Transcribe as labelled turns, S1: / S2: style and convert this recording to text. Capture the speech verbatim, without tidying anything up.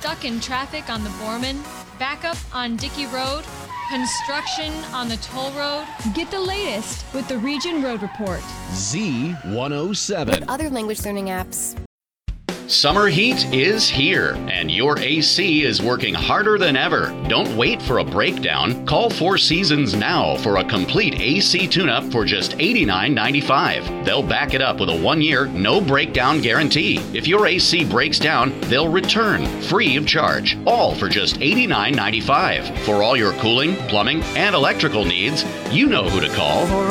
S1: stuck in traffic on the Borman, backup on Dickey Road, construction on the toll road?
S2: Get the latest with the Region Road Report.
S3: Z one oh seven.
S4: With other language learning apps.
S5: Summer heat is here, and your A C is working harder than ever. Don't wait for a breakdown. Call Four Seasons now for a complete A C tune-up for just eighty-nine ninety-five. They'll back it up with a one-year, no-breakdown guarantee. If your A C breaks down, they'll return, free of charge, all for just eighty-nine ninety-five. For all your cooling, plumbing, and electrical needs, you know who to call.